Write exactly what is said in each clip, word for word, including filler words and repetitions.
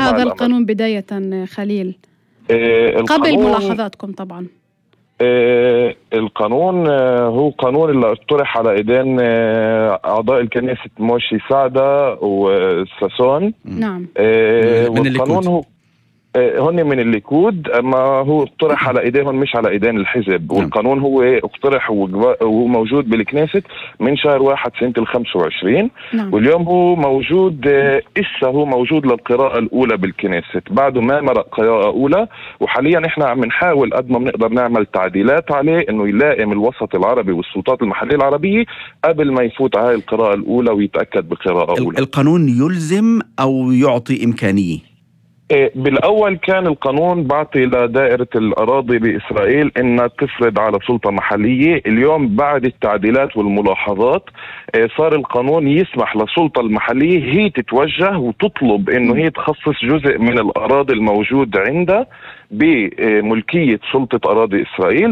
هذا القانون بداية خليل؟ آه قبل ملاحظاتكم طبعا. آه القانون آه هو قانون اللي اقترح على ايدين آه اعضاء الكنيسة موشي سعدة وساسون. نعم. آه والقانون هو هن من الليكود، اما هو اقترح على ايديهم مش على ايدين الحزب. والقانون هو اقترح وهو موجود بالكنيست من شهر واحد سنة الخمسة وعشرين. نعم. واليوم هو موجود اسا هو موجود للقراءة الاولى بالكنيست، بعده ما مرق قراءة اولى، وحاليا احنا عم نحاول قد ما بنقدر نعمل تعديلات عليه انه يلائم الوسط العربي والسلطات المحلية العربية قبل ما يفوت على هاي القراءة الاولى ويتأكد بقراءة اولى. القانون يلزم او يعطي امكانية؟ بالأول كان القانون بعطي لدائرة الأراضي بإسرائيل إنها تفرض على سلطة محلية. اليوم بعد التعديلات والملاحظات صار القانون يسمح للسلطة المحلية هي تتوجه وتطلب إنه هي تخصص جزء من الأراضي الموجود عندها بملكية سلطة أراضي إسرائيل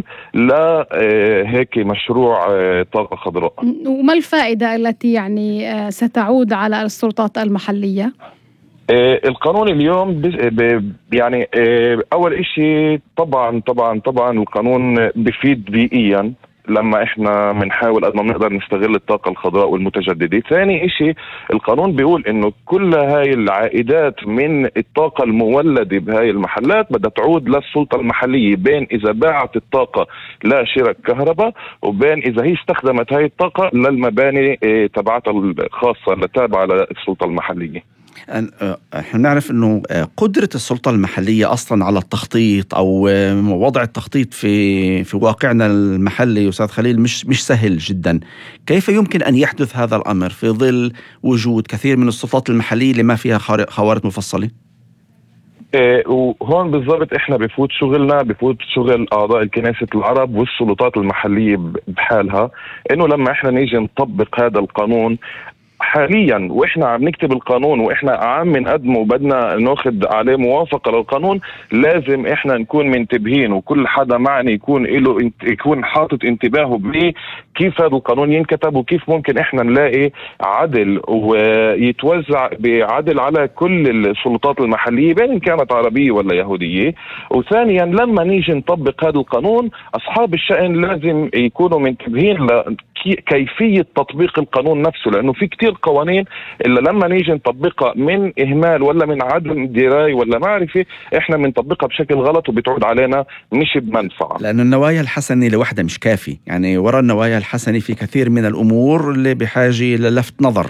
لهيك مشروع طاقة خضراء. وما الفائدة التي يعني ستعود على السلطات المحلية؟ آه القانون اليوم ب يعني آه اول اشي طبعا طبعا طبعا القانون بفيد بيئيا لما احنا بنحاول قد ما بنقدر نستغل الطاقة الخضراء والمتجددة. ثاني اشي القانون بيقول انه كل هاي العائدات من الطاقة المولدة بهاي المحلات بدها تعود للسلطة المحلية، بين اذا باعت الطاقة لشركة كهرباء وبين اذا هي استخدمت هاي الطاقة للمباني اه تبعتها الخاصة اللي تابعة للسلطة المحلية. احنا نعرف انه قدرة السلطة المحلية اصلا على التخطيط او وضع التخطيط في في واقعنا المحلي استاذ خليل مش مش سهل جدا. كيف يمكن ان يحدث هذا الامر في ظل وجود كثير من السلطات المحلية اللي ما فيها خوارط مفصلة؟ إيه وهون بالضبط احنا بفوت شغلنا، بفوت شغل اعضاء الكنيسة العرب والسلطات المحلية بحالها، انه لما احنا نيجي نطبق هذا القانون حاليا واحنا عم نكتب القانون واحنا عم نقدمه وبدنا ناخذ عليه موافقه للقانون، لازم احنا نكون منتبهين وكل حدا معنا يكون له يكون حاطط انتباهه بكيف هذا القانون ينكتب وكيف ممكن احنا نلاقي عدل ويتوزع بعدل على كل السلطات المحليه بين كانت عربيه ولا يهوديه. وثانيا لما نيجي نطبق هذا القانون اصحاب الشأن لازم يكونوا منتبهين لكيفيه تطبيق القانون نفسه، لانه في كتير قوانين إلا لما نيجي نطبقها من إهمال ولا من عدم دراية ولا معرفة إحنا بنطبقها بشكل غلط وبتعود علينا مش بمنفعة. لأن النوايا الحسنة لوحدها مش كافي، يعني وراء النوايا الحسنة في كثير من الأمور اللي بحاجة للفت نظر.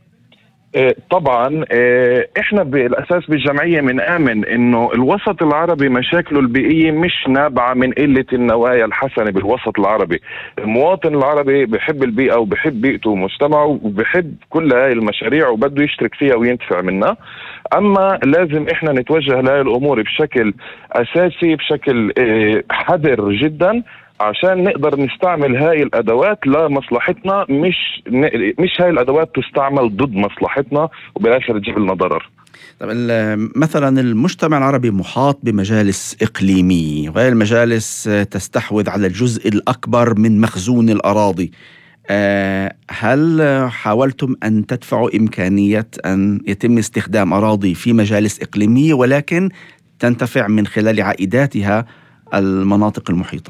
طبعا احنا بالاساس بالجمعيه بنآمن انه الوسط العربي مشاكله البيئيه مش نابعه من قله النوايا الحسنه بالوسط العربي. المواطن العربي بحب البيئه وبحب بيئته ومجتمعه وبحب كل هاي المشاريع وبده يشترك فيها وينتفع منها. اما لازم احنا نتوجه لهي الامور بشكل اساسي بشكل حذر جدا عشان نقدر نستعمل هاي الأدوات لمصلحتنا، مش مش هاي الأدوات تستعمل ضد مصلحتنا وبالآخر تجيب لنا ضرر. طب مثلا المجتمع العربي محاط بمجالس إقليمية وهي المجالس تستحوذ على الجزء الأكبر من مخزون الأراضي. هل حاولتم أن تدفعوا إمكانية أن يتم استخدام أراضي في مجالس إقليمية ولكن تنتفع من خلال عائداتها المناطق المحيطة؟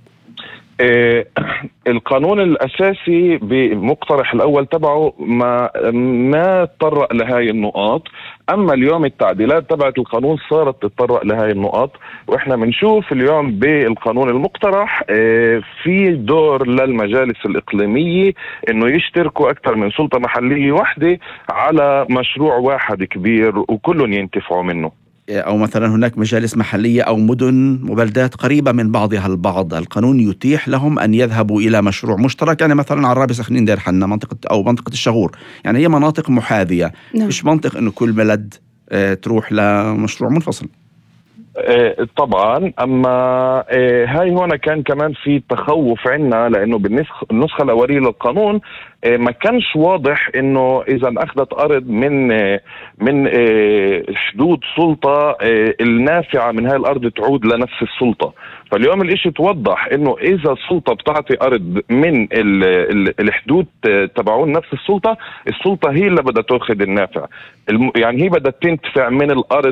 إيه القانون الأساسي بمقترح الأول تبعه ما ما تطرق لهاي النقاط، أما اليوم التعديلات تبعت القانون صارت تتطرق لهاي النقاط. وإحنا بنشوف اليوم بالقانون المقترح إيه في دور للمجالس الإقليمية إنه يشتركوا أكثر من سلطة محلية واحدة على مشروع واحد كبير وكلهم ينتفعوا منه. أو مثلا هناك مجالس محلية أو مدن وبلدات قريبة من بعضها البعض، القانون يتيح لهم أن يذهبوا إلى مشروع مشترك، يعني مثلا عرابي سخنين دير حنا منطقة أو منطقة الشغور، يعني هي مناطق محاذية. نعم. مش منطق أنه كل بلد تروح لمشروع منفصل. طبعا اما هاي هون كان كمان في تخوف عنا لانه بالنسخه الاوليه للقانون ما كانش واضح انه اذا اخذت ارض من من حدود سلطه النافعه من هاي الارض تعود لنفس السلطه. فاليوم الاشي توضح انه اذا السلطه بتعطي ارض من الحدود تبعون نفس السلطه، السلطه هي اللي بدها تاخذ النافع، يعني هي بدها تنتفع من الارض